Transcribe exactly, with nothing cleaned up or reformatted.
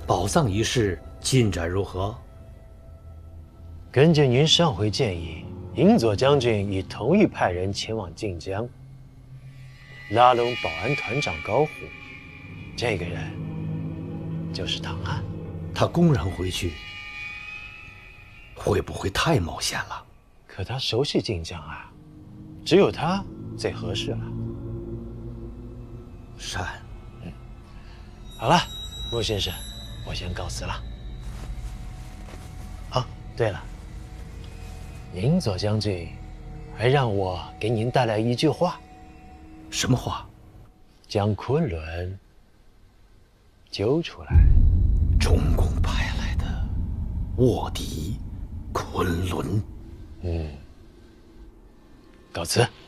宝藏一事进展如何？ 根据您上回建议，银佐将军已同意派人前往晋江，拉拢保安团长高虎。这个人就是唐安。 他公然回去，会不会太冒险了？ 可他熟悉晋江啊，只有他最合适了。 善。 嗯，好了，穆先生，我先告辞了。哦，对了，银佐将军还让我给您带来一句话。 什么话？ 将昆仑揪出来。 中共派来的卧底昆仑。 嗯，告辞。